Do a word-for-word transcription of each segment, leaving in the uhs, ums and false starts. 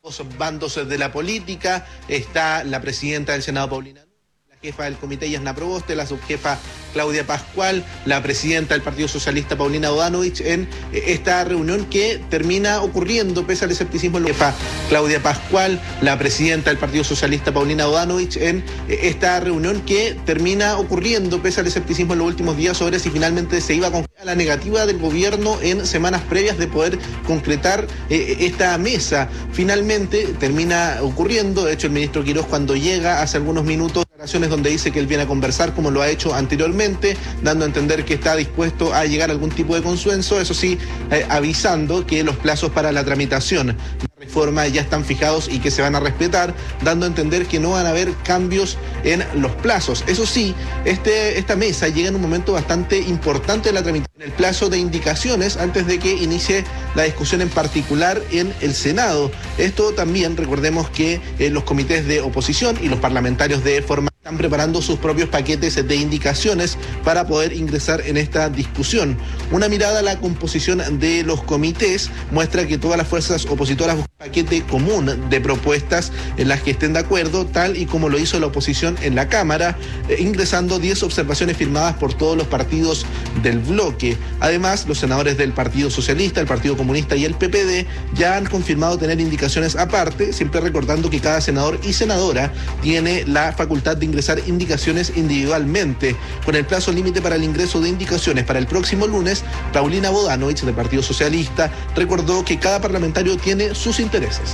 bandos de la política. Está la presidenta del Senado, Paulina, la jefa del comité, Yasna Proboste, la subjefa Claudia Pascual, la presidenta del Partido Socialista, Paulina Bodanovich, en esta reunión que termina ocurriendo pese al escepticismo. La jefa Claudia Pascual, la presidenta del Partido Socialista, Paulina Bodanovich, en esta reunión que termina ocurriendo pese al escepticismo en los últimos días sobre si finalmente se iba a concretar la negativa del gobierno en semanas previas de poder concretar eh, esta mesa. Finalmente termina ocurriendo. De hecho, el ministro Quirós, cuando llega hace algunos minutos, declaraciones donde dice que él viene a conversar como lo ha hecho anteriormente, dando a entender que está dispuesto a llegar a algún tipo de consenso, eso sí, eh, avisando que los plazos para la tramitación de la reforma ya están fijados y que se van a respetar, dando a entender que no van a haber cambios en los plazos. Eso sí, este, esta mesa llega en un momento bastante importante de la tramitación, en el plazo de indicaciones antes de que inicie la discusión en particular en el Senado. Esto también, recordemos que eh, los comités de oposición y los parlamentarios de forma están preparando sus propios paquetes de indicaciones para poder ingresar en esta discusión. Una mirada a la composición de los comités muestra que todas las fuerzas opositoras buscan un paquete común de propuestas en las que estén de acuerdo, tal y como lo hizo la oposición en la Cámara, eh, ingresando diez observaciones firmadas por todos los partidos del bloque. Además, los senadores del Partido Socialista, el Partido Comunista y el P P D ya han confirmado tener indicaciones aparte, siempre recordando que cada senador y senadora tiene la facultad de ingresar indicaciones individualmente. Con el plazo límite para el ingreso de indicaciones para el próximo lunes, Paulina Bodanovich, del Partido Socialista, recordó que cada parlamentario tiene sus intereses.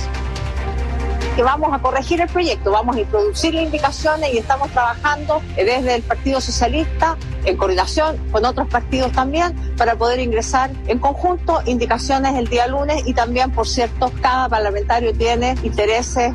Que vamos a corregir el proyecto, vamos a introducir indicaciones y estamos trabajando desde el Partido Socialista en coordinación con otros partidos también para poder ingresar en conjunto indicaciones el día lunes y también, por cierto, cada parlamentario tiene intereses.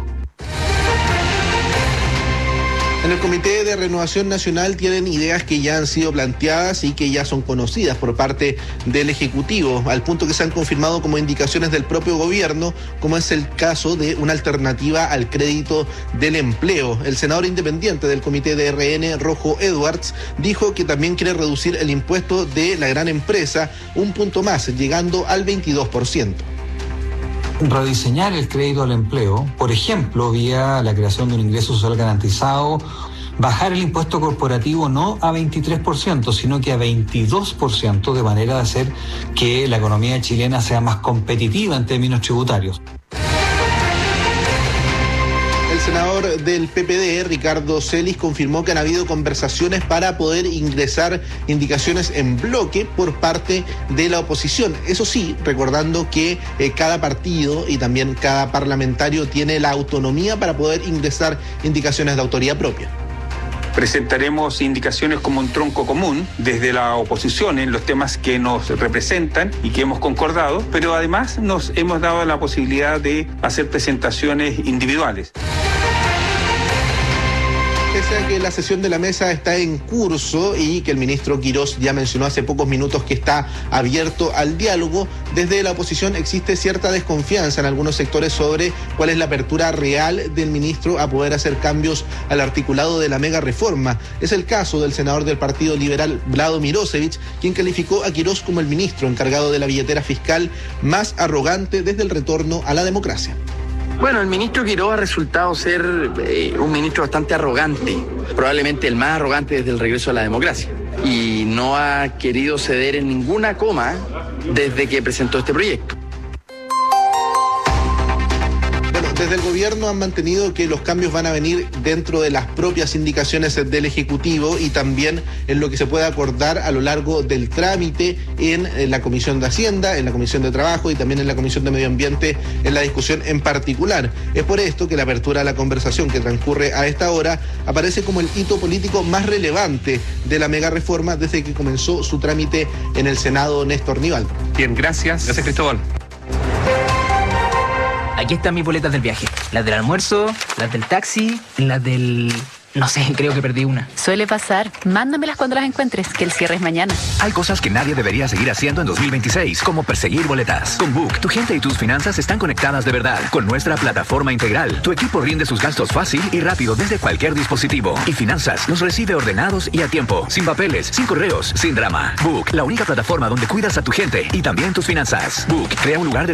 En el Comité de Renovación Nacional tienen ideas que ya han sido planteadas y que ya son conocidas por parte del Ejecutivo, al punto que se han confirmado como indicaciones del propio gobierno, como es el caso de una alternativa al crédito del empleo. El senador independiente del Comité de R N, Rojo Edwards, dijo que también quiere reducir el impuesto de la gran empresa un punto más, llegando al veintidós por ciento. Rediseñar el crédito al empleo, por ejemplo, vía la creación de un ingreso social garantizado, bajar el impuesto corporativo no a veintitrés por ciento, sino que a veintidós por ciento, de manera de hacer que la economía chilena sea más competitiva en términos tributarios. El senador del P P D, Ricardo Celis, confirmó que han habido conversaciones para poder ingresar indicaciones en bloque por parte de la oposición. Eso sí, recordando que eh, cada partido y también cada parlamentario tiene la autonomía para poder ingresar indicaciones de autoría propia. Presentaremos indicaciones como un tronco común desde la oposición en los temas que nos representan y que hemos concordado, pero además nos hemos dado la posibilidad de hacer presentaciones individuales. Pese a que la sesión de la mesa está en curso y que el ministro Quirós ya mencionó hace pocos minutos que está abierto al diálogo, desde la oposición existe cierta desconfianza en algunos sectores sobre cuál es la apertura real del ministro a poder hacer cambios al articulado de la mega reforma. Es el caso del senador del Partido Liberal, Vlado Mirosevic, quien calificó a Quirós como el ministro encargado de la billetera fiscal más arrogante desde el retorno a la democracia. Bueno, el ministro Quirós ha resultado ser eh, un ministro bastante arrogante, probablemente el más arrogante desde el regreso a la democracia, y no ha querido ceder en ninguna coma desde que presentó este proyecto. Desde el gobierno han mantenido que los cambios van a venir dentro de las propias indicaciones del Ejecutivo y también en lo que se puede acordar a lo largo del trámite en, en la Comisión de Hacienda, en la Comisión de Trabajo y también en la Comisión de Medio Ambiente en la discusión en particular. Es por esto que la apertura a la conversación que transcurre a esta hora aparece como el hito político más relevante de la mega reforma desde que comenzó su trámite en el Senado. Néstor Nivaldo. Bien, gracias. Gracias, Cristóbal. Aquí están mis boletas del viaje. Las del almuerzo, las del taxi, las del... No sé, creo que perdí una. Suele pasar. Mándamelas cuando las encuentres, que el cierre es mañana. Hay cosas que nadie debería seguir haciendo en dos mil veintiséis, como perseguir boletas. Con Book, tu gente y tus finanzas están conectadas de verdad. Con nuestra plataforma integral, tu equipo rinde sus gastos fácil y rápido desde cualquier dispositivo. Y Finanzas los recibe ordenados y a tiempo, sin papeles, sin correos, sin drama. Book, la única plataforma donde cuidas a tu gente y también tus finanzas. Book, crea un lugar de